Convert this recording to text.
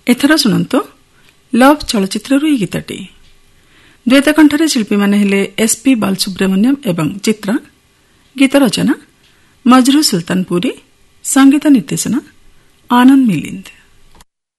ଏଥର ଶୁଣନ୍ତୁ ଲଭ୍ ଚଳଚ୍ଚିତ୍ରରୁ ଏହି ଗୀତଟି। ଦ୍ୱୈତ କଣ୍ଠରେ ଶିଳ୍ପୀମାନେ ହେଲେ SP ବାଲସୁବ୍ରମଣ୍ୟମ୍ ଏବଂ ଚିତ୍ରା। ଗୀତ ରଚନା ମଜରୁ ସୁଲତାନପୁରୀ, ସଙ୍ଗୀତ ନିର୍ଦ୍ଦେଶନା ଆନନ୍ଦ ମିଲିନ୍ଦ।